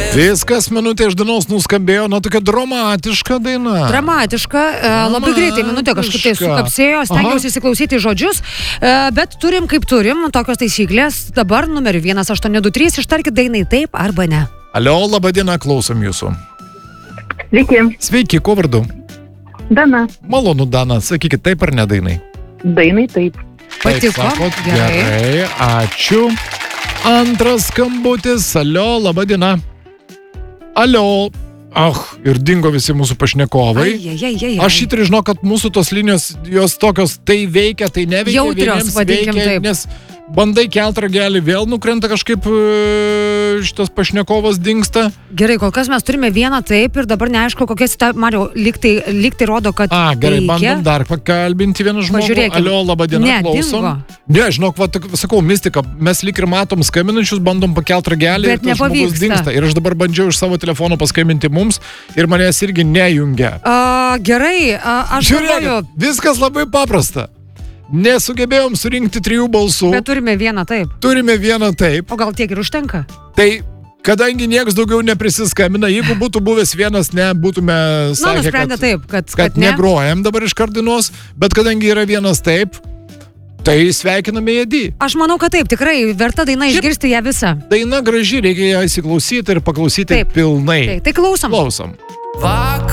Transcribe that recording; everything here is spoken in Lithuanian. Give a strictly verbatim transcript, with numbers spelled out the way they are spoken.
Viskas minutė iš dainos nuskambėjo, na tokia dramatiška daina. Dramatiška, e, labai greitai minutė kažkaip tai sukapsėjo, stengiausi įsiklausyti žodžius, e, bet turim kaip turim, tokios taisyklės. Dabar numeriu vienas aštuoni du trys, ištarkit dainai taip arba ne. Alio, laba diena, klausom jūsų. Sveiki. Sveiki, kuo vardu? Dana. Malonu, Dana, sakykit taip ar ne dainai? Dainai taip. Patiko? Taip sakot, Gerai. gerai, ačiū. Antras skambutis, alio, laba diena. Alio, ah, ir dingo visi mūsų pašnekovai. Ai, ai, ai, ai. Aš įtariu, žinau, kad mūsų tos linijos, jos tokios, tai veikia, tai neveikia. Jautrios, vieniems vadinkim veikia, taip. Nes bandai kelt ragelį, vėl nukrenta kažkaip e, šitas pašnekovas dingsta. Gerai, kol kas mes turime vieną taip ir dabar neaišku, kokia ta, Mario, lyg tai, lyg tai rodo, kad A, gerai, veikia. bandom dar pakalbinti vieną žmogų. Pažiūrėkim. Alio, laba diena, Ne, klausom. dingo. Ne, žinok, va, tak, sakau, mistika, mes lyg ir matom skambinančius, bandom pakelt ragelį Bet ir tas žmogus nepavyksta. dingsta. Ir aš dabar bandžiau iš savo telefono paskambinti mums ir manęs irgi nejungia. A, gerai, a, aš galvoju, Žiūrėkit, viskas labai paprasta. Nesugebėjom surinkti trijų balsų. bet turime vieną taip. Turime vieną taip. O gal tiek ir užtenka? Tai kadangi nieks daugiau neprisiskambina, jeigu būtų buvęs vienas, ne, būtume Na, sakę, nusprendė kad, taip, kad, kad, kad ne. negrojam dabar iš kardinos, bet kadangi yra vienas taip, tai sveikiname Jedį. Aš manau, kad taip, tikrai verta daina Šiaip- išgirsti ją visą. Daina graži, reikia ją įsiklausyti ir paklausyti Taip. pilnai. Tai, tai klausom. Klausom.